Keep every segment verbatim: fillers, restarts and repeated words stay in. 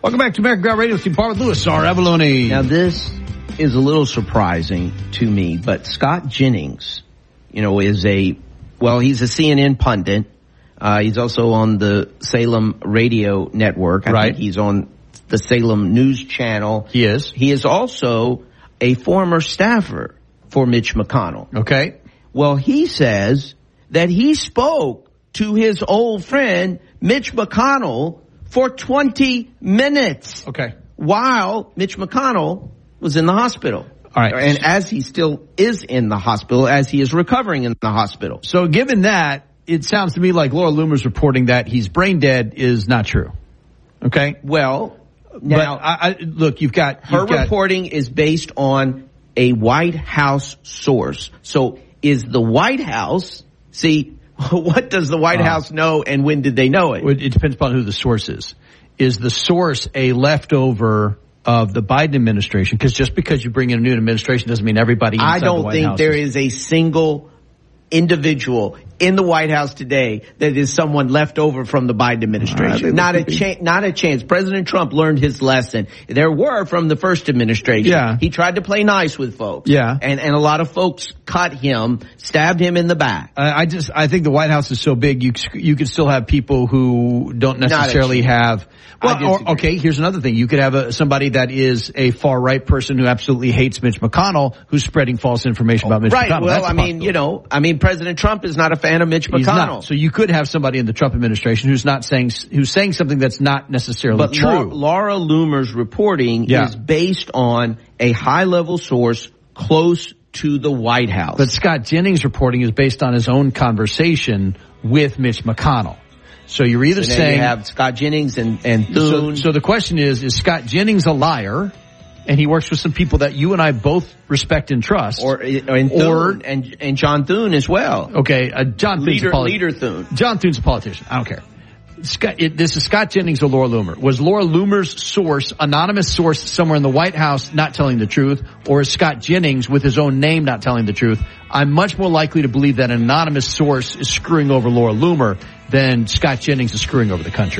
Welcome back to American Ground Radio. Steve Parr with Louis R. Avalone. Now, this is a little surprising to me, but Scott Jennings, you know, is a, well, he's a C N N pundit. Uh, he's also on the Salem Radio Network. I right. think he's on the Salem News Channel. He is. He is also a former staffer for Mitch McConnell. Okay. Well, he says that he spoke to his old friend, Mitch McConnell, for twenty minutes. Okay. While Mitch McConnell was in the hospital. All right. And as he still is in the hospital, as he is recovering in the hospital. So given that, it sounds to me like Laura Loomer's reporting that he's brain dead is not true. Okay? Well, now, but I, I, look, you've got... You've her got, reporting is based on a White House source. So is the White House... See... What does the White uh, House know, and when did they know it? It depends upon who the source is. Is the source a leftover of the Biden administration? Because just because you bring in a new administration doesn't mean everybody inside I don't the White think House there is. is a single individual in the White House today that is someone left over from the Biden administration. Right, not a chance. Not a chance. President Trump learned his lesson. There were from the first administration. Yeah. He tried to play nice with folks. Yeah. And and a lot of folks cut him, stabbed him in the back. Uh, I just I think the White House is so big. You you could still have people who don't necessarily have. Well, or, okay. Here's another thing. You could have a, somebody that is a far right person who absolutely hates Mitch McConnell, who's spreading false information about Mitch right. McConnell. Well, That's I mean, you know, I mean, President Trump is not a fan of Mitch McConnell. He's not. So you could have somebody in the Trump administration who's not saying who's saying something that's not necessarily but true. But Laura Loomer's reporting yeah. is based on a high level source close to the White House. But Scott Jennings' reporting is based on his own conversation with Mitch McConnell. So you're either so saying you have Scott Jennings and and Thune. So, so the question is: is Scott Jennings a liar? And he works with some people that you and I both respect and trust, or and Thune, or and and John Thune as well. Okay, uh, John Thune's leader, a politi- leader Thune. John Thune's a politician. I don't care. Scott, it, this is Scott Jennings or Laura Loomer. Was Laura Loomer's source, anonymous source somewhere in the White House, not telling the truth, or is Scott Jennings with his own name not telling the truth? I'm much more likely to believe that an anonymous source is screwing over Laura Loomer than Scott Jennings is screwing over the country.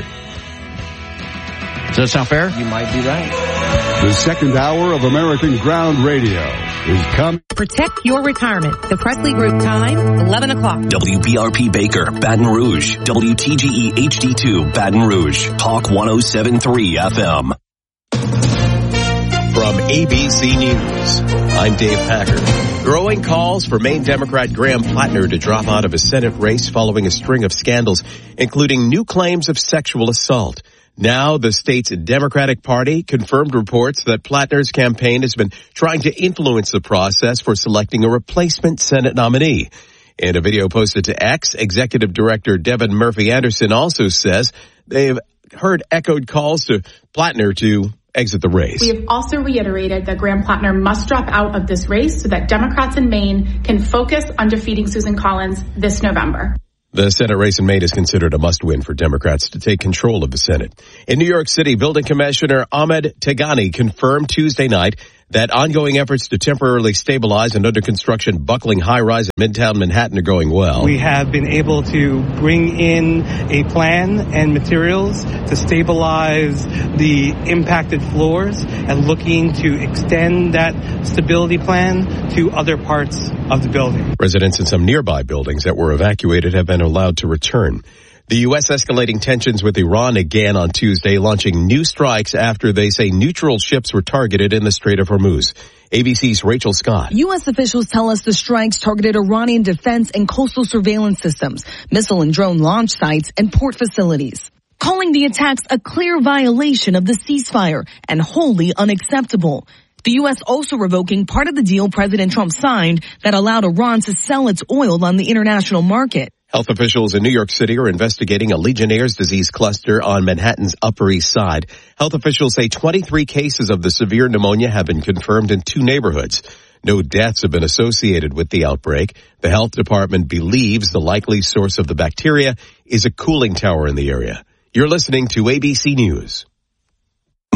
Does that sound fair? You might be right. The second hour of American Ground Radio is coming. Protect your retirement. The Presley Group time, eleven o'clock. W B R P Baker, Baton Rouge. W T G E H D two, Baton Rouge. Talk one oh seven point three F M. From A B C News, I'm Dave Packer. Growing calls for Maine Democrat Graham Plattner to drop out of a Senate race following a string of scandals, including new claims of sexual assault. Now, the state's Democratic Party confirmed reports that Plattner's campaign has been trying to influence the process for selecting a replacement Senate nominee. In a video posted to X, Executive Director Devin Murphy Anderson also says they've heard echoed calls to Plattner to exit the race. We have also reiterated that Graham Plattner must drop out of this race so that Democrats in Maine can focus on defeating Susan Collins this November. The Senate race in Maine is considered a must-win for Democrats to take control of the Senate. In New York City, Building Commissioner Ahmed Tegani confirmed Tuesday night that ongoing efforts to temporarily stabilize an under-construction buckling high-rise in Midtown Manhattan are going well. We have been able to bring in a plan and materials to stabilize the impacted floors and looking to extend that stability plan to other parts of the building. Residents in some nearby buildings that were evacuated have been allowed to return. The U S escalating tensions with Iran again on Tuesday, launching new strikes after they say neutral ships were targeted in the Strait of Hormuz. A B C's Rachel Scott. U S officials tell us the strikes targeted Iranian defense and coastal surveillance systems, missile and drone launch sites, and port facilities, calling the attacks a clear violation of the ceasefire and wholly unacceptable. The U S also revoking part of the deal President Trump signed that allowed Iran to sell its oil on the international market. Health officials in New York City are investigating a Legionnaire's disease cluster on Manhattan's Upper East Side. Health officials say twenty-three cases of the severe pneumonia have been confirmed in two neighborhoods. No deaths have been associated with the outbreak. The health department believes the likely source of the bacteria is a cooling tower in the area. You're listening to A B C News.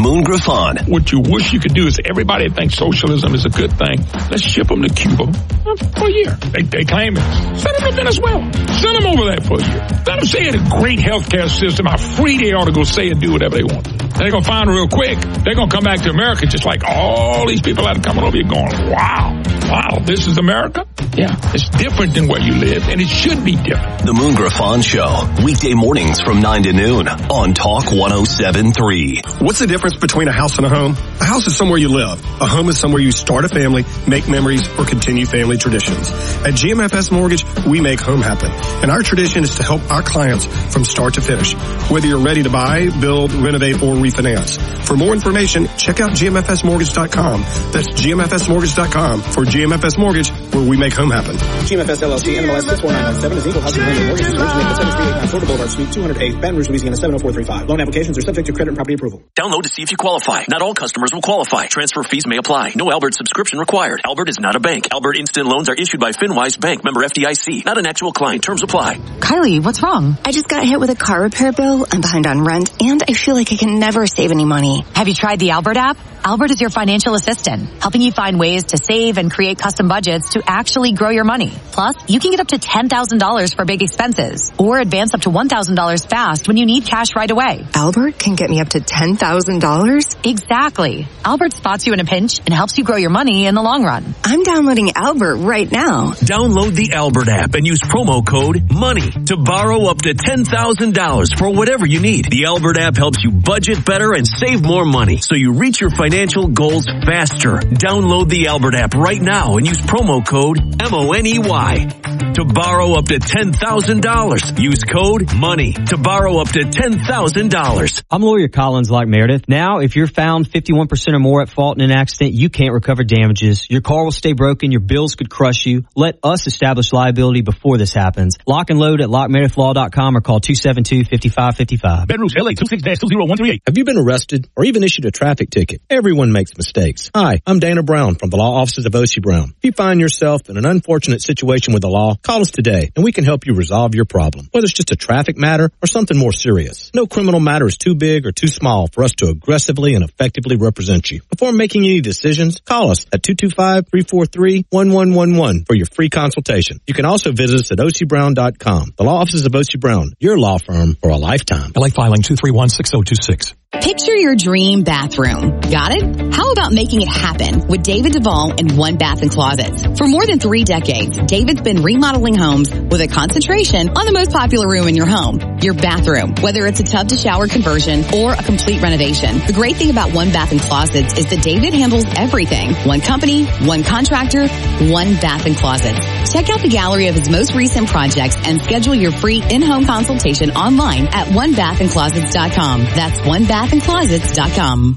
Moon Griffon. What you wish you could do is everybody thinks socialism is a good thing. Let's ship them to Cuba for a year. They, they claim it. Send them to Venezuela. Send them over there for a year. Let them say it's a great healthcare system, how free they ought to go say and do whatever they want. They're going to find real quick, they're going to come back to America just like all these people that are coming over here going, wow, wow, this is America? Yeah, it's different than where you live, and it should be different. The Moon Griffon Show, weekday mornings from nine to noon on Talk one oh seven point three. What's the difference between a house and a home? A house is somewhere you live. A home is somewhere you start a family, make memories, or continue family traditions. At G M F S Mortgage, we make home happen. And our tradition is to help our clients from start to finish, whether you're ready to buy, build, renovate, or refinance. For more information, check out G M F S mortgage dot com. That's G M F S mortgage dot com for G M F S Mortgage, where we make home happen. G M F S L L C, N M L S six four nine nine seven is equal housing lender mortgage. Originated at seven three eight nine Florida Boulevard, Suite two hundred eight, Baton Rouge, Louisiana seven oh four three five. Loan applications are subject to credit and property approval. Download to see if you qualify. Not all customers will qualify. Transfer fees may apply. No Albert subscription required. Albert is not a bank. Albert Instant Loans are issued by FinWise Bank, member F D I C. Not an actual client. Terms apply. Kylie, what's wrong? I just got hit with a car repair bill. I'm behind on rent, and I feel like I can never save any money. Have you tried the Albert app? Albert is your financial assistant, helping you find ways to save and create custom budgets to actually grow your money. Plus, you can get up to ten thousand dollars for big expenses or advance up to one thousand dollars fast when you need cash right away. Albert can get me up to ten thousand dollars? Exactly. Albert spots you in a pinch and helps you grow your money in the long run. I'm downloading Albert right now. Download the Albert app and use promo code MONEY to borrow up to ten thousand dollars for whatever you need. The Albert app helps you budget better and save more money so you reach your financial goals faster. Download the Albert app right now and use promo code M O N E Y to borrow up to ten thousand dollars. Use code MONEY to borrow up to ten thousand dollars. I'm lawyer Collins Lock Meredith. Now, if you're found fifty-one percent or more at fault in an accident, you can't recover damages. Your car will stay broken. Your bills could crush you. Let us establish liability before this happens. Lock and load at lock meredith law dot com or call two seven two, five five five five. Baton Rouge, L A two six two zero one three eight. Have you been arrested or even issued a traffic ticket? Everyone makes mistakes. Hi, I'm Dana Brown from the law offices of O C Brown. If you find yourself in an unfortunate situation with the law, call us today and we can help you resolve your problem, whether it's just a traffic matter or something more serious. No criminal matter is too big or too small for us to aggressively and effectively represent you. Before making any decisions, call us at two two five, three four three, one one one one for your free consultation. You can also visit us at O C Brown dot com. The law offices of O C Brown, your law firm for a lifetime. L A filing two three one, six zero two six. Picture your dream bathroom. Got it? How about making it happen with David Duvall and One Bath and Closets? For more than three decades, David's been remodeling homes with a concentration on the most popular room in your home, your bathroom, whether it's a tub to shower conversion or a complete renovation. The great thing about One Bath and Closets is that David handles everything. One company, one contractor, One Bath and Closets. Check out the gallery of his most recent projects and schedule your free in-home consultation online at one bath and closets dot com. That's one bath and closets dot com.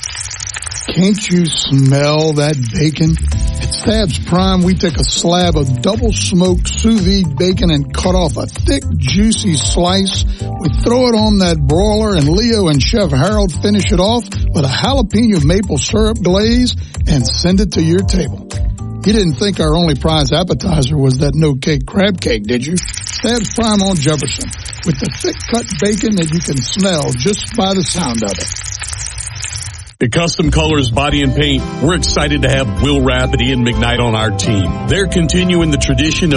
Can't you smell that bacon? At Stabs Prime, we take a slab of double-smoked sous vide bacon and cut off a thick, juicy slice. We throw it on that broiler, and Leo and Chef Harold finish it off with a jalapeno maple syrup glaze and send it to your table. You didn't think our only prize appetizer was that no-cake crab cake, did you? Stabs Prime on Jefferson, with the thick-cut bacon that you can smell just by the sound of it. At Custom Colors Body and Paint, we're excited to have Will Rapp and Ian McKnight on our team. They're continuing the tradition of